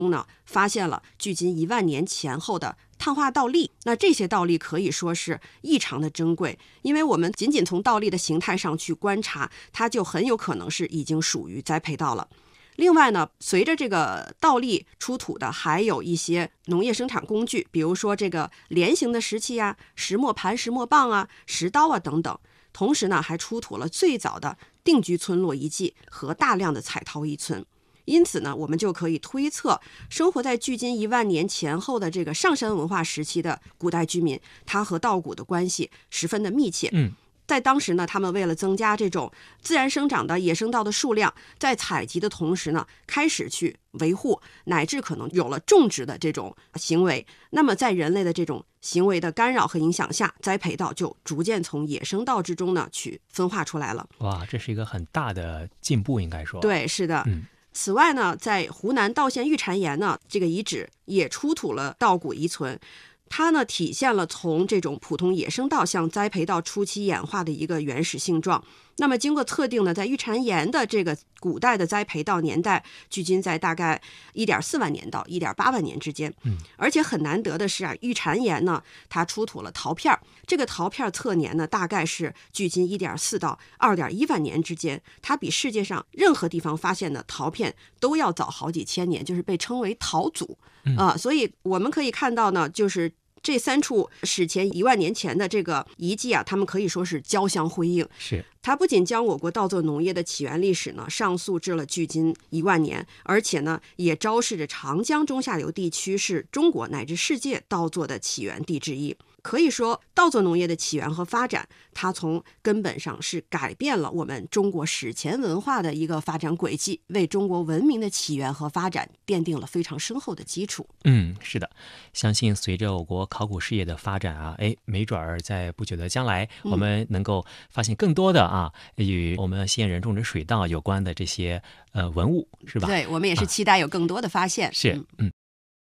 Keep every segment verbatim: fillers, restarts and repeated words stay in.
呢发现了距今一万年前后的碳化倒立。那这些倒立可以说是异常的珍贵，因为我们仅仅从倒立的形态上去观察，它就很有可能是已经属于栽培稻了。另外呢，随着这个倒立出土的还有一些农业生产工具，比如说这个镰形的石器啊、石磨盘、石磨棒啊、石刀啊等等。同时呢，还出土了最早的定居村落遗迹和大量的彩陶遗存。因此呢，我们就可以推测，生活在距今一万年前后的这个上山文化时期的古代居民，他和稻谷的关系十分的密切。 嗯。 在当时呢，他们为了增加这种自然生长的野生稻的数量，在采集的同时呢，开始去维护，乃至可能有了种植的这种行为。那么在人类的这种行为的干扰和影响下，栽培稻就逐渐从野生稻之中呢去分化出来了。 哇，这是一个很大的进步，应该说。 对，是的。 嗯。 此外呢，在湖南道县玉蟾岩呢，这个遗址也出土了稻谷遗存。它呢体现了从这种普通野生稻向栽培稻初期演化的一个原始性状。那么经过测定呢，在玉蟾岩的这个古代的栽培稻年代，距今在大概 一点四万年到 一点八万年之间。 嗯， 而且很难得的是啊，玉蟾岩呢，它出土了陶片，这个陶片测年呢，大概是距今 一点四到二点一万年之间，它比世界上任何地方发现的陶片都要早好几千年，就是被称为陶祖啊、呃。所以我们可以看到呢，就是这三处史前一万年前的这个遗迹啊，他们可以说是交相辉映。 是， 它不仅将我国稻作农业的起源历史呢上溯至了距今一万年，而且呢也昭示着长江中下游地区是中国乃至世界稻作的起源地之一。可以说，稻作农业的起源和发展，它从根本上是改变了我们中国史前文化的一个发展轨迹，为中国文明的起源和发展奠定了非常深厚的基础。 嗯，是的，相信随着我国考古事业的发展啊，哎，没准儿在不久的将来，我们能够发现更多的啊，与我们西安人种植水稻有关的这些呃文物，是吧？ 对，我们也是期待有更多的发现。 啊、是，嗯。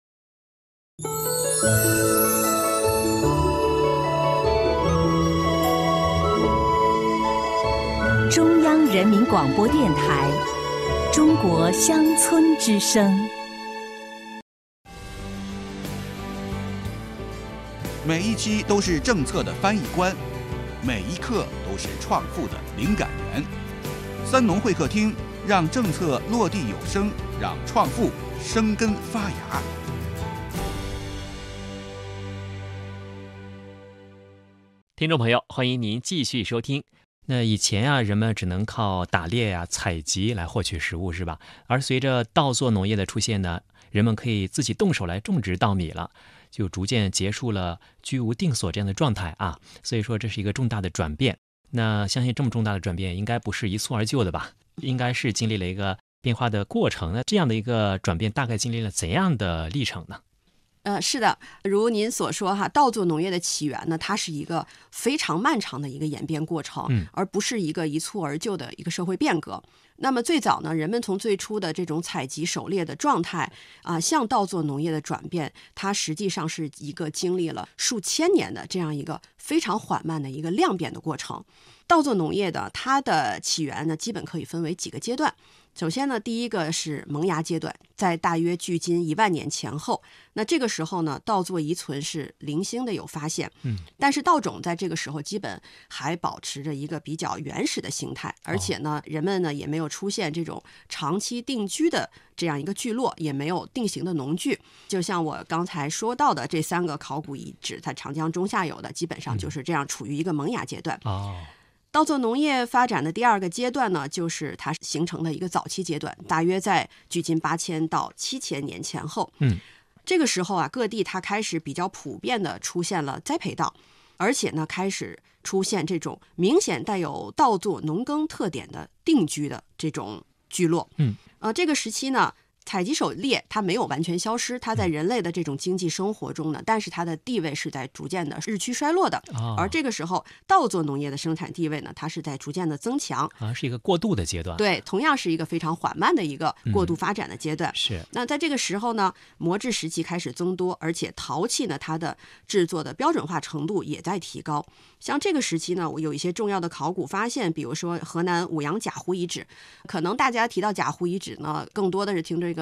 中央人民广播电台《中国乡村之声》。 每一期都是政策的翻译官，每一刻都是创富的灵感源。三农会客厅，让政策落地有声，让创富生根发芽。 听众朋友，欢迎您继续收听。那以前啊，人们只能靠打猎啊、采集来获取食物，是吧？而随着稻作农业的出现呢，人们可以自己动手来种植稻米了，就逐渐结束了居无定所这样的状态啊。所以说这是一个重大的转变。那相信这么重大的转变应该不是一蹴而就的吧？应该是经历了一个变化的过程。那这样的一个转变大概经历了怎样的历程呢？ 呃，是的，如您所说哈，稻作农业的起源呢，它是一个非常漫长的一个演变过程， 嗯， 而不是一个一蹴而就的一个社会变革。那么最早呢，人们从最初的这种采集狩猎的状态啊、呃，向稻作农业的转变，它实际上是一个经历了数千年的这样一个非常缓慢的一个量变的过程。稻作农业的它的起源呢，基本可以分为几个阶段。首先呢，第一个是萌芽阶段，在大约距今一万年前后。那这个时候呢，稻作遗存是零星的有发现， 嗯， 但是稻种在这个时候基本还保持着一个比较原始的形态，而且呢，人们呢也没有出现这种长期定居的这样一个聚落，也没有定型的农具。就像我刚才说到的这三个考古遗址，在长江中下游的，基本上就是这样处于一个萌芽阶段。 哦。 稻作农业发展的第二个阶段呢，就是它形成的一个早期阶段，大约在距今八千到七千年前后。 嗯， 这个时候啊，各地它开始比较普遍的出现了栽培稻，而且呢，开始出现这种明显带有稻作农耕特点的定居的这种聚落。 嗯， 呃，这个时期呢，采集狩猎它没有完全消失，它在人类的这种经济生活中呢，但是它的地位是在逐渐的日趋衰落的。 哦、 而这个时候，稻作农业的生产地位呢，它是在逐渐的增强， 啊，是一个过渡的阶段。 对，同样是一个非常缓慢的一个过渡发展的阶段。 嗯、是。 那在这个时候呢，磨制时期开始增多，而且陶器呢，它的制作的标准化程度也在提高。像这个时期呢，我有一些重要的考古发现，比如说河南舞阳贾湖遗址。可能大家提到贾湖遗址呢，更多的是听这个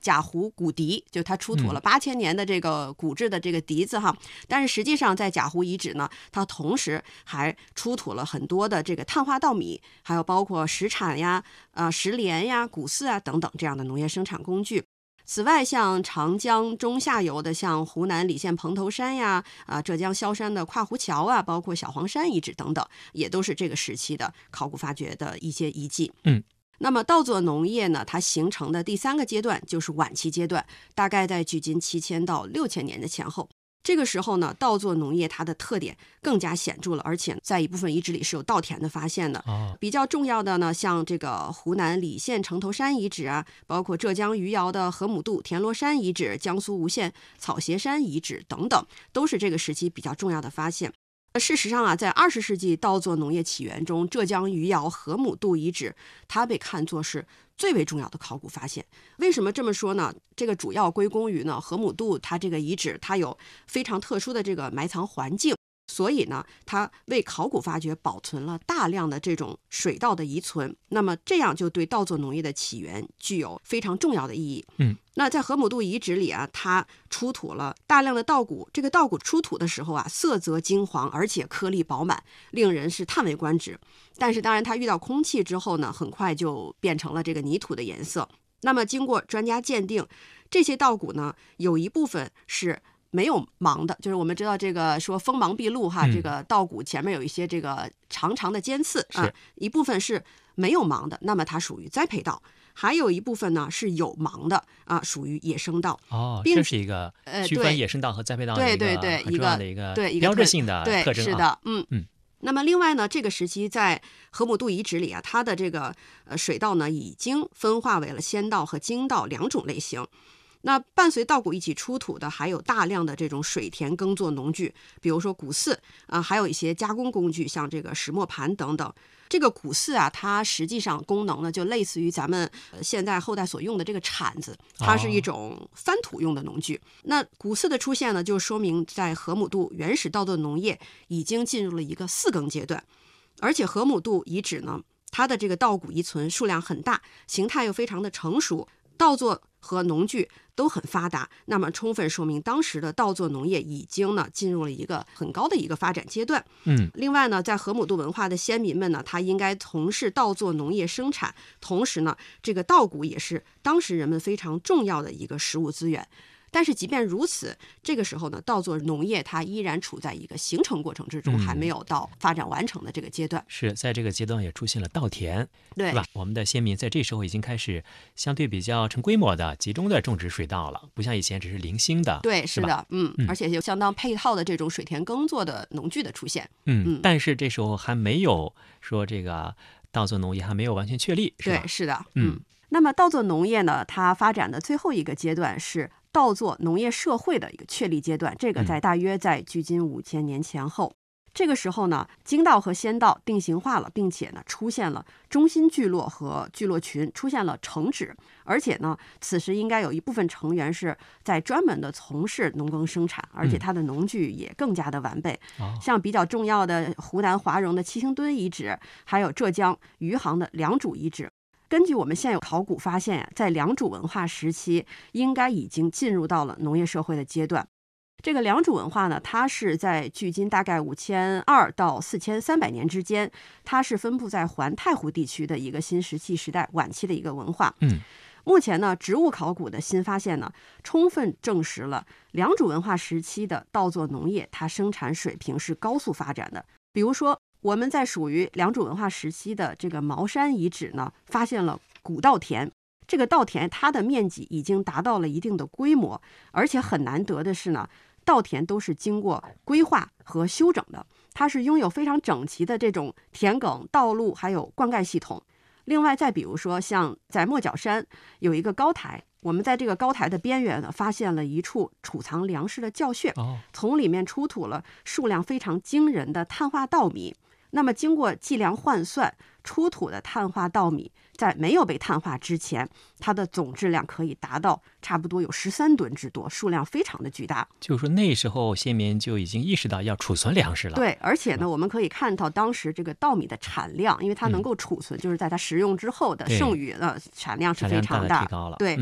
贾湖古笛，就它出土了八千年的这个古制的这个笛子哈。但是实际上在贾湖遗址呢，它同时还出土了很多的这个碳化稻米，还有包括石铲呀、呃石镰呀、谷饲啊等等这样的农业生产工具。此外，像长江中下游的，像湖南澧县蓬头山呀，啊，浙江萧山的跨湖桥啊，包括小黄山遗址等等，也都是这个时期的考古发掘的一些遗迹。 嗯。 那么稻作农业呢，它形成的第三个阶段就是晚期阶段，大概在距今七千到六千年的前后。这个时候呢，稻作农业它的特点更加显著了，而且在一部分遗址里是有稻田的发现的。 哦， 比较重要的呢，像这个湖南澧县城头山遗址啊，包括浙江余姚的河姆渡田螺山遗址、江苏吴县草鞋山遗址等等，都是这个时期比较重要的发现。事实上啊，在二十世纪稻作农业起源中，浙江余姚河姆渡遗址它被看作是最为重要的考古发现。为什么这么说呢？这个主要归功于呢河姆渡它这个遗址它有非常特殊的这个埋藏环境，所以呢它为考古发掘保存了大量的这种水稻的遗存，那么这样就对稻作农业的起源具有非常重要的意义。 嗯， 那在河姆渡遗址里啊，它出土了大量的稻谷，这个稻谷出土的时候啊，色泽金黄，而且颗粒饱满，令人是叹为观止。但是当然它遇到空气之后呢，很快就变成了这个泥土的颜色。那么经过专家鉴定，这些稻谷呢，有一部分是没有芒的，就是我们知道这个说锋芒毕露哈， 嗯、 这个稻谷前面有一些这个长长的尖刺啊， 是一部分是没有芒的，那么它属于栽培稻。还有一部分呢是有芒的啊，属于野生稻。 哦， 并这是一个区分野生稻和栽培稻的一个对对对很重要的一个对一个标志性的特征啊。 对，是的，嗯嗯。 那么另外呢，这个时期在河姆渡遗址里啊，它的这个呃水稻呢已经分化为了先稻和经稻两种类型。那伴随稻谷一起出土的还有大量的这种水田耕作农具，比如说谷饲啊，还有一些加工工具，像这个石磨盘等等。这个谷饲啊，它实际上功能呢就类似于咱们现在后代所用的这个铲子，它是一种翻土用的农具。哦、那谷饲的出现呢，就说明在河姆渡原始稻作农业已经进入了一个四耕阶段，而且河姆渡遗址呢，它的这个稻谷遗存数量很大，形态又非常的成熟，稻作和农具都很发达，那么充分说明当时的稻作农业已经呢进入了一个很高的一个发展阶段。 嗯， 另外呢，在河姆渡文化的先民们呢，他应该从事稻作农业生产，同时呢，这个稻谷也是当时人们非常重要的一个食物资源。但是即便如此，这个时候呢，稻作农业它依然处在一个形成过程之中， 嗯、 还没有到发展完成的这个阶段。 是在这个阶段也出现了稻田， 对， 是吧？我们的先民在这时候已经开始相对比较成规模的、集中的种植水稻了，不像以前只是零星的。 对，是的，嗯， 嗯而且有相当配套的这种水田耕作的农具的出现。 嗯， 嗯但是这时候还没有说这个稻作农业还没有完全确立，是吧？ 对，是的， 嗯。 那么稻作农业呢，它发展的最后一个阶段是稻作农业社会的一个确立阶段，这个在大约在距今五千年前后。嗯、这个时候呢，经稻和先稻定型化了，并且呢出现了中心聚落和聚落群，出现了城址，而且呢，此时应该有一部分成员是在专门的从事农耕生产，而且它的农具也更加的完备。 嗯、 像比较重要的湖南华容的七星墩遗址，还有浙江余杭的良渚遗址。根据我们现有考古发现，在良渚文化时期，应该已经进入到了农业社会的阶段。这个良渚文化呢，它是在距今大概五千二到四千三百年之间，它是分布在环太湖地区的一个新石器时代晚期的一个文化。 嗯， 目前呢，植物考古的新发现呢，充分证实了良渚文化时期的稻作农业，它生产水平是高速发展的。比如说，我们在属于良渚文化时期的这个茅山遗址呢，发现了古稻田。这个稻田它的面积已经达到了一定的规模，而且很难得的是呢，稻田都是经过规划和修整的，它是拥有非常整齐的这种田埂、道路还有灌溉系统。另外再比如说，像在莫角山有一个高台，我们在这个高台的边缘呢，发现了一处储藏粮食的窖穴，从里面出土了数量非常惊人的碳化稻米。那么经过计量换算，出土的碳化稻米在没有被碳化之前，它的总质量可以达到差不多有十三吨之多，数量非常的巨大。 就是说那时候先民就已经意识到要储存粮食了。 对，而且呢，我们可以看到当时这个稻米的产量，因为它能够储存，嗯、就是在它食用之后的剩余呃产量是非常大， 提高了。 对。 嗯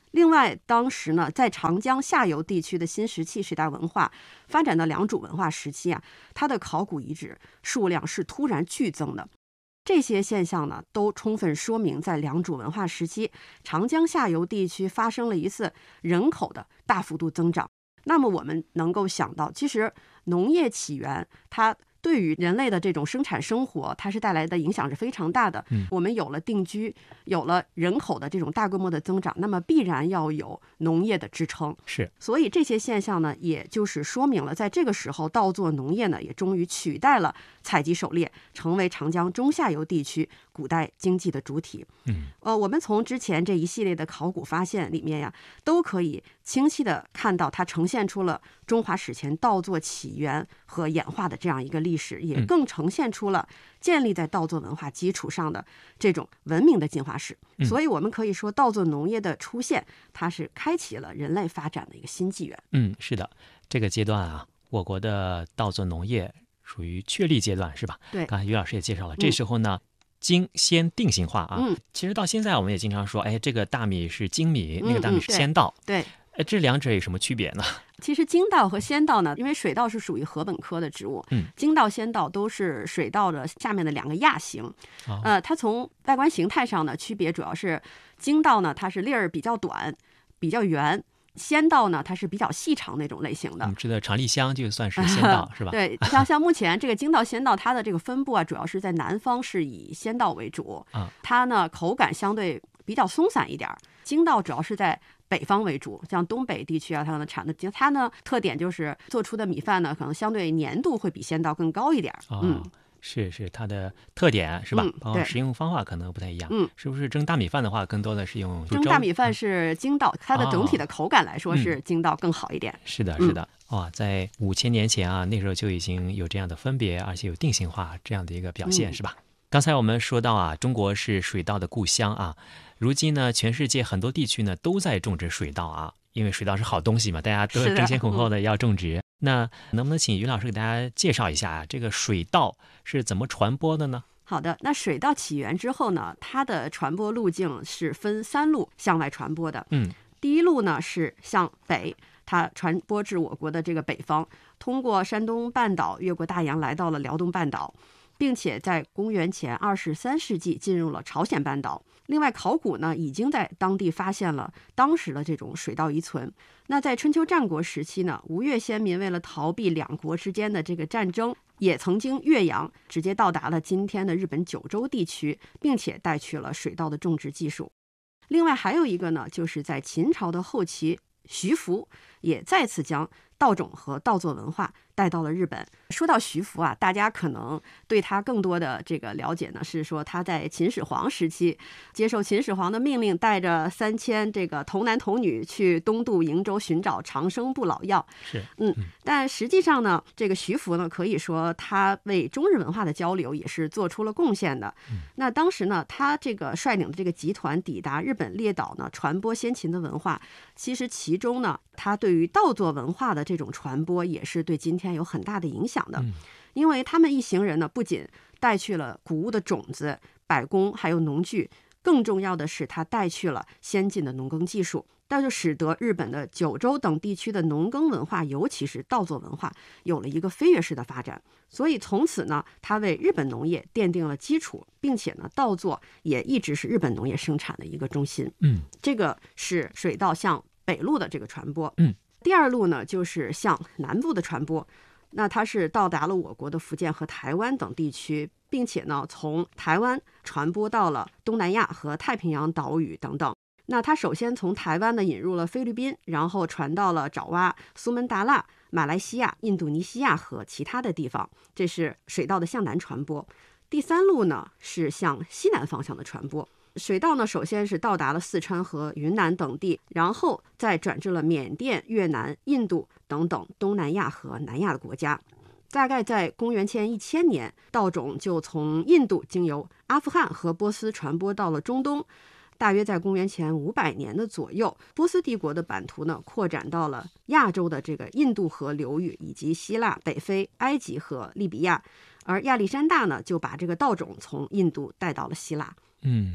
另外，当时呢，在长江下游地区的新石器时代文化发展到良渚文化时期啊，它的考古遗址数量是突然剧增的。这些现象呢，都充分说明在良渚文化时期，长江下游地区发生了一次人口的大幅度增长。那么我们能够想到，其实农业起源它对于人类的这种生产生活，它是带来的影响是非常大的。 嗯， 我们有了定居，有了人口的这种大规模的增长，那么必然要有农业的支撑。 是， 所以这些现象呢，也就是说明了，在这个时候，稻作农业呢，也终于取代了采集狩猎，成为长江中下游地区古代经济的主体。 嗯， 呃，我们从之前这一系列的考古发现里面呀，都可以清晰的看到，它呈现出了中华史前稻作起源和演化的这样一个历史，也更呈现出了建立在稻作文化基础上的这种文明的进化史。所以我们可以说，稻作农业的出现，它是开启了人类发展的一个新纪元。 嗯，是的，这个阶段啊，我国的稻作农业属于确立阶段，是吧？ 对， 刚才于老师也介绍了，这时候呢，精先定型化啊。 嗯， 其实到现在我们也经常说，哎，这个大米是精米， 嗯那个大米是先稻。 对。 哎，这两者有什么区别呢？ 其实精稻和先稻呢，因为水稻是属于禾本科的植物， 嗯， 精稻、先稻都是水稻的下面的两个亚型。 哦、 呃，它从外观形态上呢，区别主要是精稻呢，它是粒儿比较短、比较圆；先稻呢，它是比较细长那种类型的。 我们知道长粒香就算是先稻是吧？ 对，像像目前这个精稻、先稻，它的这个分布啊，主要是在南方是以先稻为主， 啊， 它呢口感相对比较松散一点。精稻主要是在北方为主，像东北地区啊，它呢产的它呢特点就是做出的米饭呢，可能相对粘度会比先稻更高一点。 哦、 嗯， 是是它的特点是吧？ 嗯、 包括食用方法可能不太一样。 嗯， 是不是蒸大米饭的话，更多的是用蒸大米饭是精稻，它的整体的口感来说是精稻更好一点。 嗯、是的，是的。哇、哦，在五千年前啊，那时候就已经有这样的分别，而且有定型化这样的一个表现， 嗯、 是吧？刚才我们说到啊，中国是水稻的故乡啊，如今呢，全世界很多地区呢都在种植水稻啊，因为水稻是好东西嘛，大家都争先恐后的要种植。嗯、那能不能请于老师给大家介绍一下啊，这个水稻是怎么传播的呢？ 好的，那水稻起源之后呢，它的传播路径是分三路向外传播的。 嗯， 第一路呢是向北，它传播至我国的这个北方，通过山东半岛越过大洋来到了辽东半岛，并且在公元前二十三世纪进入了朝鲜半岛。另外，考古呢已经在当地发现了当时的这种水稻遗存。那在春秋战国时期呢，吴越先民为了逃避两国之间的这个战争，也曾经越洋直接到达了今天的日本九州地区，并且带去了水稻的种植技术。另外还有一个呢，就是在秦朝的后期，徐福也再次将稻种和稻作文化带到了日本。说到徐福啊，大家可能对他更多的这个了解呢，是说他在秦始皇时期接受秦始皇的命令，带着三千这个童男童女去东渡瀛洲寻找长生不老药。 是， 嗯，但实际上呢，这个徐福呢，可以说他为中日文化的交流也是做出了贡献的。 嗯、 那当时呢，他这个率领的这个集团抵达日本列岛呢，传播先秦的文化。其实其中呢，他对于稻作文化的这种传播也是对今天有很大的影响的。 嗯、 因为他们一行人呢，不仅带去了谷物的种子、百工还有农具，更重要的是他带去了先进的农耕技术，那就使得日本的九州等地区的农耕文化，尤其是稻作文化，有了一个飞跃式的发展。所以从此呢，他为日本农业奠定了基础，并且呢，稻作也一直是日本农业生产的一个中心。 嗯， 这个是水稻向北路的这个传播。 嗯， 第二路呢，就是向南部的传播。那它是到达了我国的福建和台湾等地区，并且呢，从台湾传播到了东南亚和太平洋岛屿等等。那它首先从台湾呢引入了菲律宾，然后传到了爪哇、苏门答腊、马来西亚、印度尼西亚和其他的地方。这是水稻的向南传播。第三路呢是向西南方向的传播。水稻呢，首先是到达了四川和云南等地，然后再转至了缅甸、越南、印度等等东南亚和南亚的国家。大概在公元前一千年，稻种就从印度经由阿富汗和波斯传播到了中东。大约在公元前五百年的左右，波斯帝国的版图呢扩展到了亚洲的这个印度河流域，以及希腊、北非、埃及和利比亚。而亚历山大呢就把这个稻种从印度带到了希腊。 嗯。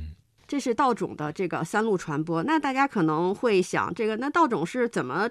这是稻种的这个三路传播。那大家可能会想，这个那稻种是怎么